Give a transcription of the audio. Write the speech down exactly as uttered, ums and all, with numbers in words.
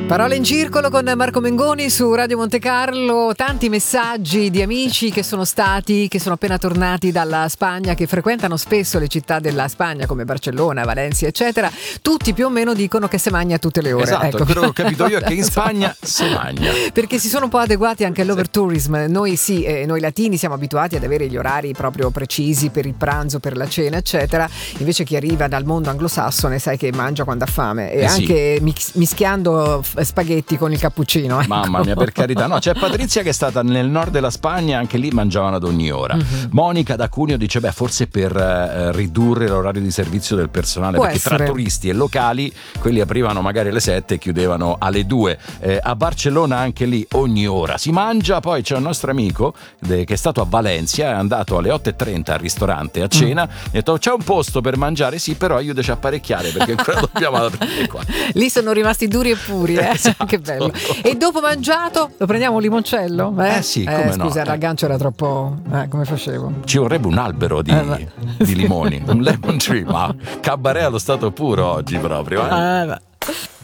Parole in circolo con Marco Mengoni su Radio Monte Carlo. Tanti messaggi di amici che sono stati, che sono appena tornati dalla Spagna, che frequentano spesso le città della Spagna come Barcellona, Valencia eccetera. Tutti più o meno dicono che si mangia a tutte le ore. Esatto, ecco. quello che ho capito io è che in Spagna si mangia. Perché si sono un po' adeguati anche all'overtourism. Noi sì, eh, noi latini siamo abituati ad avere gli orari proprio precisi per il pranzo, per la cena eccetera. Invece chi arriva dal mondo anglosassone sai che mangia quando ha fame e eh anche sì. mix- mischiando spaghetti con il cappuccino, ecco. Mamma mia, per carità. No, c'è Patrizia che è stata nel nord della Spagna, anche lì mangiavano ad ogni ora. Mm-hmm. Monica da Cuneo dice beh, forse per eh, ridurre l'orario di servizio del personale. Può perché essere. Tra turisti e locali quelli aprivano magari alle sette e chiudevano alle due. Eh, a Barcellona anche lì ogni ora si mangia. Poi c'è un nostro amico de, che è stato a Valencia, è andato alle otto e trenta al ristorante a cena, mm. e ha detto c'è un posto per mangiare, sì, però aiutaci a apparecchiare perché ancora dobbiamo aprire qua. Lì sono rimasti duri e puri, eh? Esatto. Che bello. E dopo mangiato lo prendiamo un limoncello? Eh, eh sì, come eh, no. Scusa, l'aggancio era troppo... Eh, come facevo? Ci vorrebbe un albero di, eh, di limoni, un lemon tree, ma cabaret allo stato puro oggi proprio. Eh? Eh,